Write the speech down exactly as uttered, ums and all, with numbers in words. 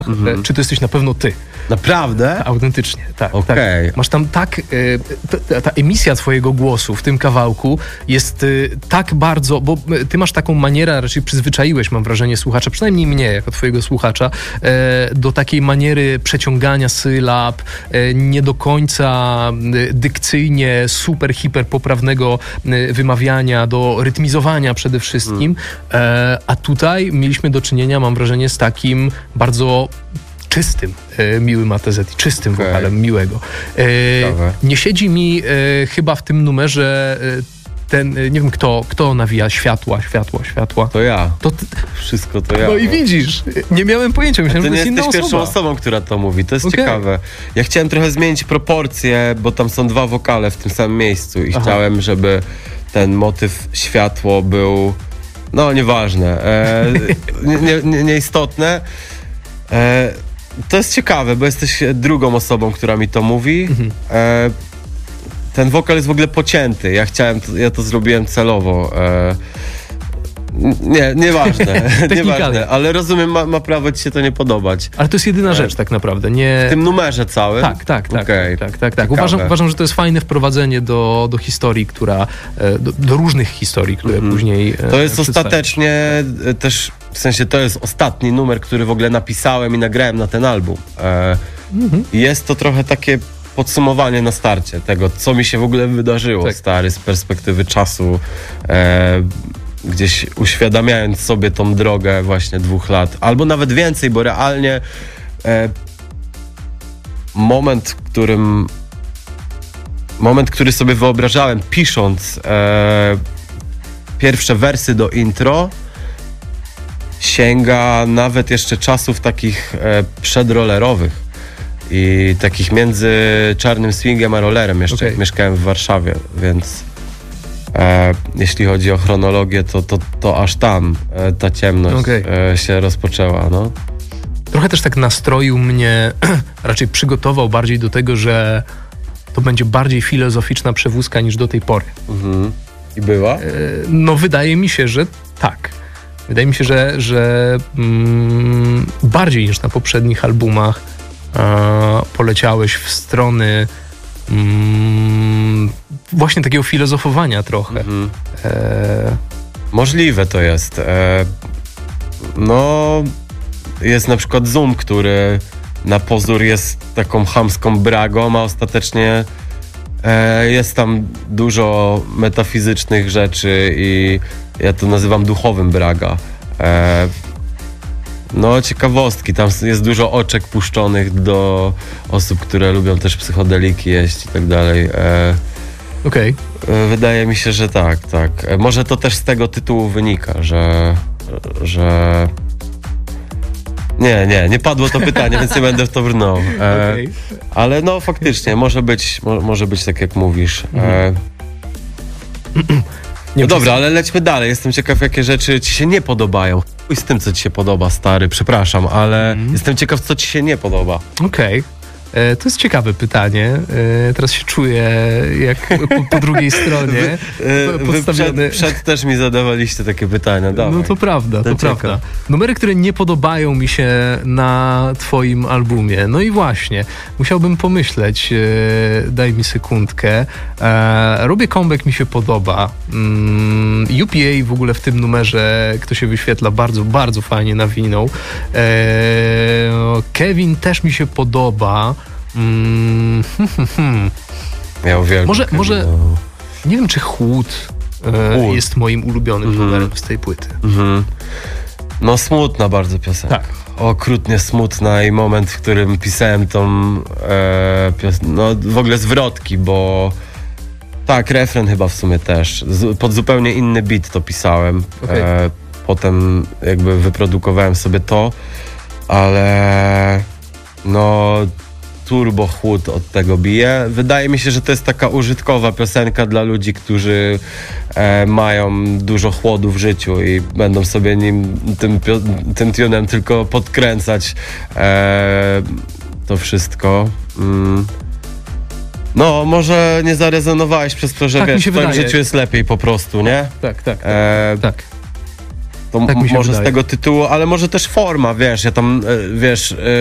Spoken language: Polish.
Mhm. Czy to jesteś na pewno ty? Naprawdę? Autentycznie, tak. Okej. Tak. Masz tam tak, y, ta, ta emisja twojego głosu w tym kawałku jest y, tak bardzo, bo ty masz taką manierę, raczej przyzwyczaiłeś, mam wrażenie, słuchacza, przynajmniej mnie, jako twojego słuchacza, y, do takiej maniery przeciągania sylab, y, nie do końca y, dykcyjnie super, hiper poprawnego y, wymawiania, do rytmizowania przede wszystkim, hmm. y, a tutaj mieliśmy do czynienia, mam wrażenie, z takim bardzo czystym, e, miłym A T Z i czystym okay. wokalem miłego. E, nie siedzi mi e, chyba w tym numerze e, ten, e, nie wiem kto, kto nawija światła, światła, światła. To ja. To ty... Wszystko to ja. No i widzisz, nie miałem pojęcia, myślałem, że to jest inna osoba. Ty nie jesteś pierwszą osobą, która to mówi, to jest okay. ciekawe. Ja chciałem trochę zmienić proporcje, bo tam są dwa wokale w tym samym miejscu i Aha. chciałem, żeby ten motyw światło był, no nieważne, e, nie, nie, nie, nieistotne. E, To jest ciekawe, bo jesteś drugą osobą, która mi to mówi. Mhm. E, ten wokal jest w ogóle pocięty. Ja chciałem, to, ja to zrobiłem celowo. E, nie, nieważne, nieważne, ale rozumiem, ma, ma prawo ci się to nie podobać. Ale to jest jedyna rzecz tak naprawdę. Nie... W tym numerze całym? Tak, tak, tak. Okay. tak, tak, tak. Uważam, uważam, że to jest fajne wprowadzenie do, do historii, która, do, do różnych historii, które mhm. później To jest ostatecznie też, w sensie to jest ostatni numer, który w ogóle napisałem i nagrałem na ten album. E, mhm. Jest to trochę takie podsumowanie na starcie tego, co mi się w ogóle wydarzyło, tak. stary, z perspektywy czasu. E, gdzieś uświadamiając sobie tą drogę właśnie dwóch lat, albo nawet więcej, bo realnie e, moment, w którym moment, który sobie wyobrażałem pisząc e, pierwsze wersy do intro, sięga nawet jeszcze czasów takich e, przedrollerowych i takich między czarnym swingiem a rollerem jeszcze, okay. jak mieszkałem w Warszawie, więc E, jeśli chodzi o chronologię, to, to, to aż tam e, ta ciemność okay. e, się rozpoczęła. No. Trochę też tak nastroił mnie, raczej przygotował bardziej do tego, że to będzie bardziej filozoficzna przewózka niż do tej pory. Mhm. I była? E, no wydaje mi się, że tak. Wydaje mi się, że, że mm, bardziej niż na poprzednich albumach e, poleciałeś w strony Mm, właśnie takiego filozofowania trochę. Mhm. E... Możliwe to jest. E... No, jest na przykład Zoom, który na pozór jest taką chamską bragą, a ostatecznie e, jest tam dużo metafizycznych rzeczy i ja to nazywam duchowym braga. E... No, ciekawostki. Tam jest dużo oczek puszczonych do osób, które lubią też psychodeliki jeść i tak dalej. E, Okej. Okay. Wydaje mi się, że tak, tak. E, może to też z tego tytułu wynika, że... że... Nie, nie, nie padło to pytanie, więc nie będę w to brnął. E, okay. Ale no, faktycznie, może być, mo, może być tak, jak mówisz. E, No dobra, ale lećmy dalej. Jestem ciekaw, jakie rzeczy ci się nie podobają. Chuj z tym, co ci się podoba, stary, przepraszam, ale mm. jestem ciekaw, co ci się nie podoba. Okej. Okay. To jest ciekawe pytanie. Teraz się czuję jak po, po drugiej stronie. Wy, wy przed, przed też mi zadawaliście takie pytania. Dawaj. No to prawda, to, to prawda. Numery, które nie podobają mi się na twoim albumie. No i właśnie, musiałbym pomyśleć. Daj mi sekundkę. Robię comeback, mi się podoba. U P A w ogóle w tym numerze, kto się wyświetla, bardzo, bardzo fajnie nawinął. Kevin też mi się podoba. Mm, hmm, hmm. Miał wielką może, może nie wiem, czy Chłód e, jest moim ulubionym mm. numerem z tej płyty. Mm-hmm. No smutna bardzo piosenka. Tak. Okrutnie smutna i moment, w którym pisałem tą e, pios- no w ogóle zwrotki, bo tak, refren chyba w sumie też. Z, pod zupełnie inny beat to pisałem. Okay. E, potem jakby wyprodukowałem sobie to, ale no turbo chłód od tego bije. Wydaje mi się, że to jest taka użytkowa piosenka dla ludzi, którzy e, mają dużo chłodu w życiu i będą sobie nim, tym, tym tunem tylko podkręcać e, to wszystko. Mm. No, może nie zarezonowałeś przez to, że tak, wiesz, w twoim wydaje. życiu jest lepiej po prostu, nie? Tak, tak, tak. E, tak. To Tak mi się może wydaje. z tego tytułu, ale może też forma, wiesz, ja tam, e, wiesz... e,